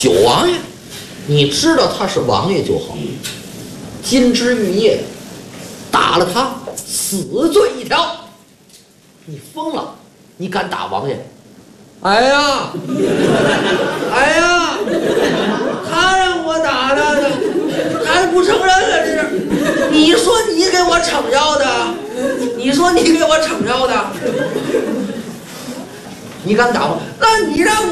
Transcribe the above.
九王爷，你知道他是王爷就好，金枝玉叶，打了他死罪一条。你疯了？你敢打王爷？ 哎呀，哎呀，他让我打的，他还不承认了，这是？你说你给我撑腰的，你说你给我撑腰的， 你敢打吗？ 那你让我。